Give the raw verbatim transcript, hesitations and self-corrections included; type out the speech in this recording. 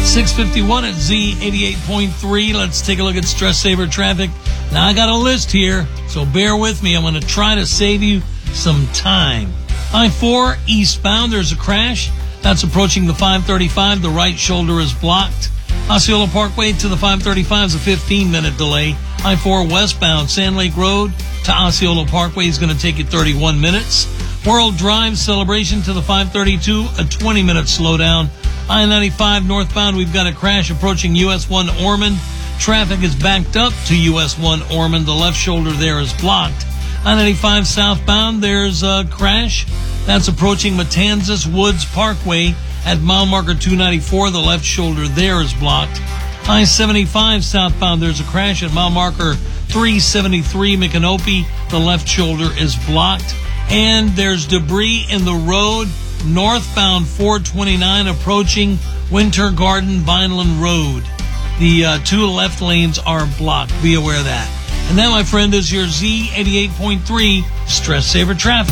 six fifty-one at Z eighty-eight point three. Let's take a look at Stress Saver traffic. Now, I got a list here, so bear with me. I'm going to try to save you some time. I four eastbound, there's a crash. That's approaching the five thirty-five. The right shoulder is blocked. Osceola Parkway to the five thirty-five is a fifteen-minute delay. I four westbound, Sand Lake Road to Osceola Parkway is going to take you thirty-one minutes. World Drive Celebration to the five thirty-two, a twenty-minute slowdown. I ninety-five northbound, we've got a crash approaching U S one Ormond. Traffic is backed up to U S one Ormond. The left shoulder there is blocked. I ninety-five southbound, there's a crash. That's approaching Matanzas Woods Parkway at mile marker two ninety-four. The left shoulder there is blocked. I seventy-five southbound, there's a crash at mile marker three seventy-three Micanopy. The left shoulder is blocked. And there's debris in the road northbound four twenty-nine approaching Winter Garden Vineland Road. The uh, two left lanes are blocked. Be aware of that. And that, my friend, is your Z eighty-eight point three Stress Saver Traffic.